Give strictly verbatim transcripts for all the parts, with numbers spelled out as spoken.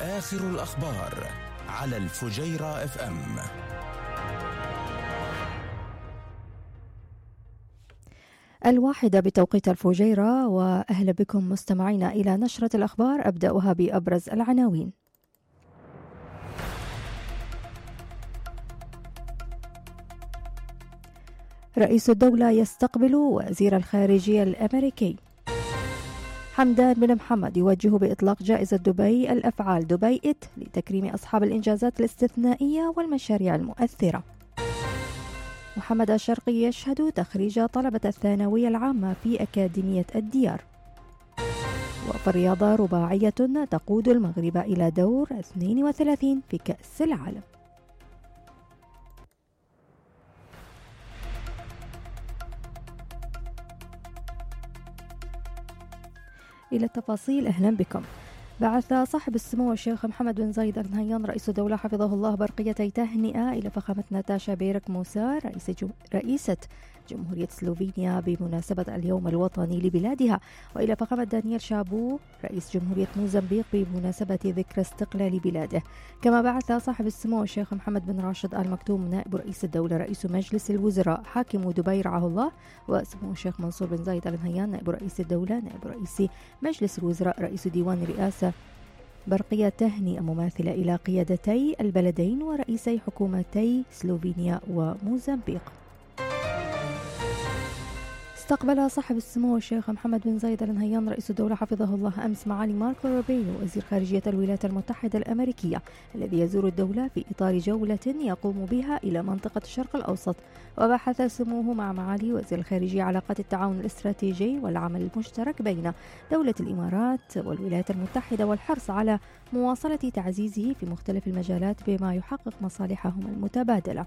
آخر الأخبار على الفجيرة اف ام. الواحدة بتوقيت الفجيرة، وأهلا بكم مستمعينا إلى نشرة الأخبار. أبدأها بأبرز العناوين. رئيس الدولة يستقبل وزير الخارجية الأمريكي. حمدان بن محمد يوجه بإطلاق جائزة دبي الأفعال دبي إت لتكريم أصحاب الإنجازات الاستثنائية والمشاريع المؤثرة. محمد الشرقي يشهد تخريج طلبة الثانوية العامة في أكاديمية الديار. وفي الرياضة رباعية تقود المغرب إلى دور اثنين وثلاثين في كأس العالم. إلى التفاصيل، أهلا بكم. بعث صاحب السمو الشيخ محمد بن زايد آل نهيان رئيس الدولة حفظه الله برقيتي تهنئة إلى فخامة ناتاشا بيرك موسى رئيس جم... رئيسة جمهورية سلوفينيا بمناسبة اليوم الوطني لبلادها، وإلى فخامة دانيال شابو رئيس جمهورية موزمبيق بمناسبة ذكرى استقلال بلاده. كما بعث صاحب السمو الشيخ محمد بن راشد آل مكتوم نائب رئيس الدولة رئيس مجلس الوزراء حاكم دبي رعاه الله، وسمو الشيخ منصور بن زايد آل نهيان نائب رئيس الدولة نائب رئيس مجلس الوزراء رئيس ديوان الرئاسة برقية تهنئة مماثلة إلى قيادتي البلدين ورئيسي حكومتي سلوفينيا وموزمبيق. استقبل صاحب السمو الشيخ محمد بن زايد آل نهيان رئيس الدولة حفظه الله أمس معالي ماركو روبيو وزير خارجية الولايات المتحدة الأمريكية، الذي يزور الدولة في إطار جولة يقوم بها إلى منطقة الشرق الأوسط. وبحث سموه مع معالي وزير الخارجية علاقات التعاون الاستراتيجي والعمل المشترك بين دولة الإمارات والولايات المتحدة، والحرص على مواصلة تعزيزه في مختلف المجالات بما يحقق مصالحهم المتبادلة.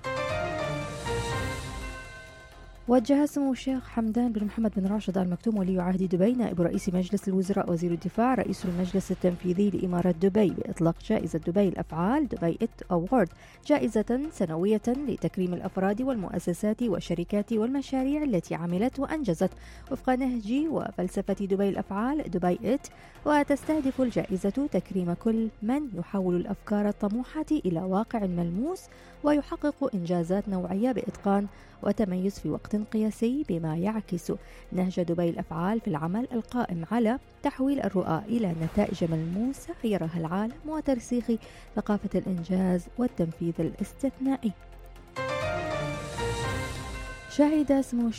وجه سمو الشيخ حمدان بن محمد بن راشد آل مكتوم ولي عهد دبي نائب رئيس مجلس الوزراء وزير الدفاع رئيس المجلس التنفيذي لإمارة دبي بإطلاق جائزة دبي الأفعال دبي إت أوورد، جائزة سنوية لتكريم الأفراد والمؤسسات والشركات والمشاريع التي عملت وأنجزت وفق نهج وفلسفة دبي الأفعال دبي إت. وتستهدف الجائزة تكريم كل من يحول الأفكار الطموحة إلى واقع ملموس ويحقق إنجازات نوعية بإتقان وتميز في وقت قياسي، بما يعكس نهج دبي الأفعال في العمل القائم على تحويل الرؤى إلى نتائج ملموسة يراها العالم وترسيخ ثقافة الإنجاز والتنفيذ الاستثنائي. شهد سمو